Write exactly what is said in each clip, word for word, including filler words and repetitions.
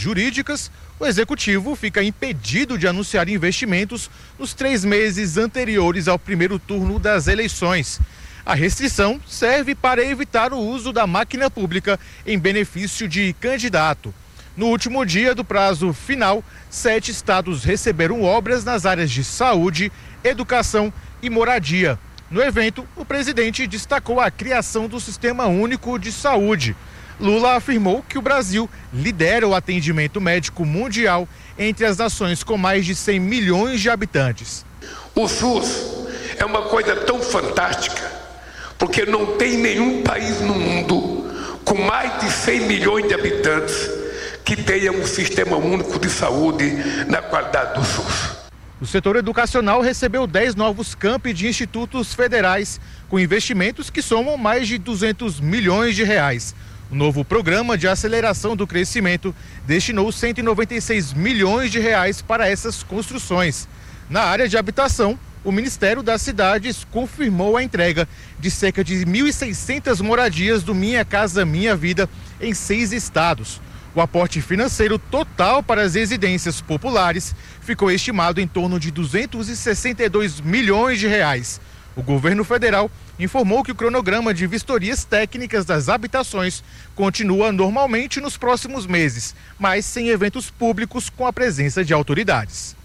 jurídicas, o executivo fica impedido de anunciar investimentos nos três meses anteriores ao primeiro turno das eleições. A restrição serve para evitar o uso da máquina pública em benefício de candidato. No último dia do prazo final, sete estados receberam obras nas áreas de saúde, educação e moradia. No evento, o presidente destacou a criação do Sistema Único de Saúde. Lula afirmou que o Brasil lidera o atendimento médico mundial entre as nações com mais de cem milhões de habitantes. O SUS é uma coisa tão fantástica, porque não tem nenhum país no mundo com mais de cem milhões de habitantes que tenha um sistema único de saúde na qualidade do SUS. O setor educacional recebeu dez novos campi de institutos federais, com investimentos que somam mais de duzentos milhões de reais. O novo programa de aceleração do crescimento destinou cento e noventa e seis milhões de reais para essas construções. Na área de habitação, o Ministério das Cidades confirmou a entrega de cerca de mil e seiscentas moradias do Minha Casa Minha Vida em seis estados. O aporte financeiro total para as residências populares ficou estimado em torno de duzentos e sessenta e dois milhões de reais. O governo federal informou que o cronograma de vistorias técnicas das habitações continua normalmente nos próximos meses, mas sem eventos públicos com a presença de autoridades.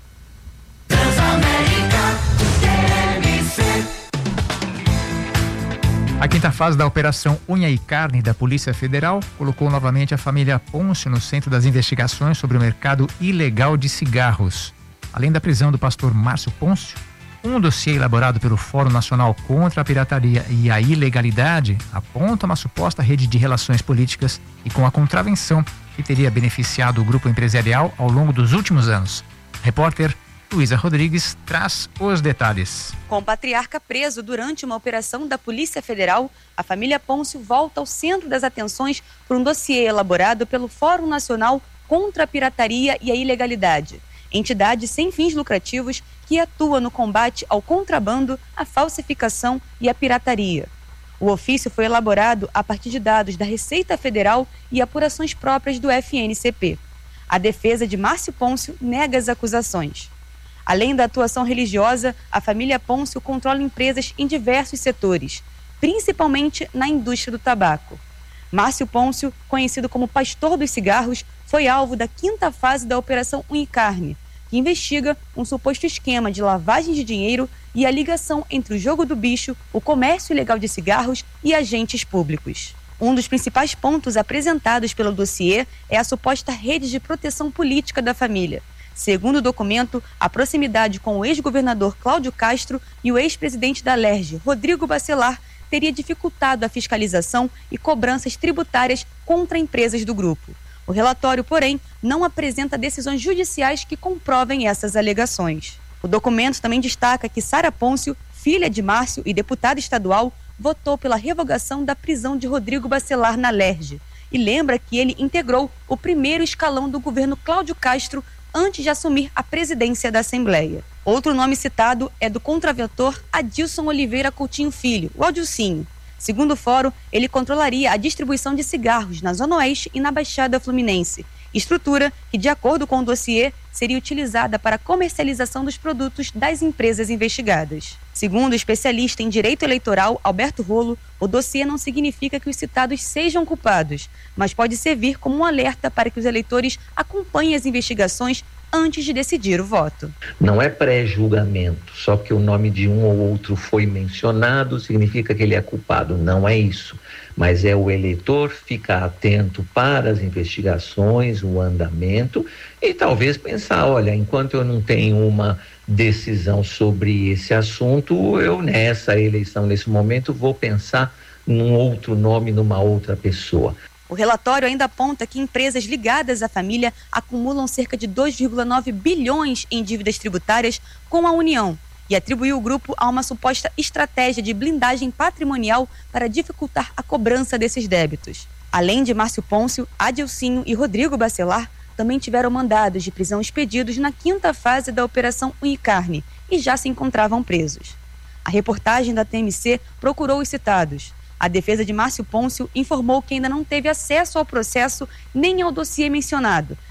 A quinta fase da Operação Unha e Carne da Polícia Federal colocou novamente a família Pôncio no centro das investigações sobre o mercado ilegal de cigarros. Além da prisão do pastor Márcio Pôncio, um dossiê elaborado pelo Fórum Nacional contra a Pirataria e a Ilegalidade aponta uma suposta rede de relações políticas e com a contravenção que teria beneficiado o grupo empresarial ao longo dos últimos anos. Repórter Luísa Rodrigues traz os detalhes. Com o patriarca preso durante uma operação da Polícia Federal, a família Pôncio volta ao centro das atenções por um dossiê elaborado pelo Fórum Nacional contra a Pirataria e a Ilegalidade, entidade sem fins lucrativos que atua no combate ao contrabando, à falsificação e à pirataria. O ofício foi elaborado a partir de dados da Receita Federal e apurações próprias do F N C P. A defesa de Márcio Pôncio nega as acusações. Além da atuação religiosa, a família Pôncio controla empresas em diversos setores, principalmente na indústria do tabaco. Márcio Pôncio, conhecido como Pastor dos Cigarros, foi alvo da quinta fase da Operação Unha e Carne, que investiga um suposto esquema de lavagem de dinheiro e a ligação entre o jogo do bicho, o comércio ilegal de cigarros e agentes públicos. Um dos principais pontos apresentados pelo dossiê é a suposta rede de proteção política da família. Segundo o documento, a proximidade com o ex-governador Cláudio Castro e o ex-presidente da Alerj, Rodrigo Bacelar, teria dificultado a fiscalização e cobranças tributárias contra empresas do grupo. O relatório, porém, não apresenta decisões judiciais que comprovem essas alegações. O documento também destaca que Sara Pôncio, filha de Márcio e deputada estadual, votou pela revogação da prisão de Rodrigo Bacelar na Alerj e lembra que ele integrou o primeiro escalão do governo Cláudio Castro antes de assumir a presidência da Assembleia. Outro nome citado é do contraventor Adilson Oliveira Coutinho Filho, o Adilcinho. Segundo o fórum, ele controlaria a distribuição de cigarros na Zona Oeste e na Baixada Fluminense, estrutura que, de acordo com o dossiê, seria utilizada para a comercialização dos produtos das empresas investigadas. Segundo o especialista em direito eleitoral, Alberto Rolo, o dossiê não significa que os citados sejam culpados, mas pode servir como um alerta para que os eleitores acompanhem as investigações antes de decidir o voto. Não é pré-julgamento, só porque o nome de um ou outro foi mencionado significa que ele é culpado, não é isso. Mas é o eleitor ficar atento para as investigações, o andamento e talvez pensar, olha, enquanto eu não tenho uma decisão sobre esse assunto, eu nessa eleição, nesse momento, vou pensar num outro nome, numa outra pessoa. O relatório ainda aponta que empresas ligadas à família acumulam cerca de dois vírgula nove bilhões em dívidas tributárias com a União e atribuiu o grupo a uma suposta estratégia de blindagem patrimonial para dificultar a cobrança desses débitos. Além de Márcio Pôncio, Adilcinho e Rodrigo Bacelar, também tiveram mandados de prisão expedidos na quinta fase da Operação Unha e Carne e já se encontravam presos. A reportagem da T M C procurou os citados. A defesa de Márcio Pôncio informou que ainda não teve acesso ao processo nem ao dossiê mencionado,